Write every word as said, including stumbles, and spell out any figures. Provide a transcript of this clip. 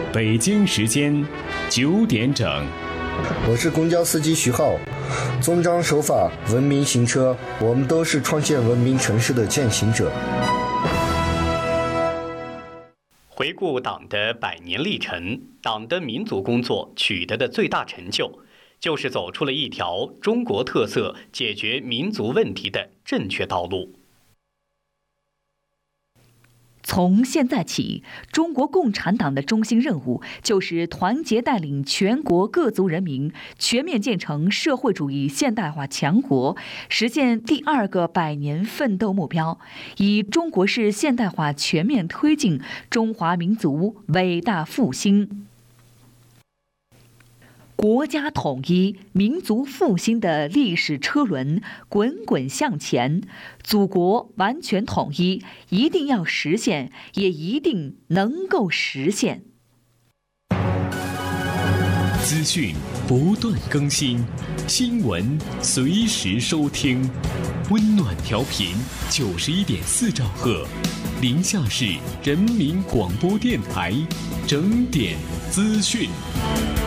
北京时间九点整。 我是公交司机徐浩，遵章守法，文明行车，我们都是创建文明城市的践行者。 回顾党的百年历程，党的民族工作取得的最大成就，就是走出了一条中国特色解决民族问题的正确道路。 从现在起，中国共产党的中心任务就是团结带领全国各族人民全面建成社会主义现代化强国，实现第二个百年奋斗目标，以中国式现代化全面推进中华民族伟大复兴。国家统一、民族复兴的历史车轮滚滚向前，祖国完全统一一定要实现，也一定能够实现。 资讯不断更新，新闻随时收听，温暖调频九十一点四兆赫，宁夏市人民广播电台，整点资讯。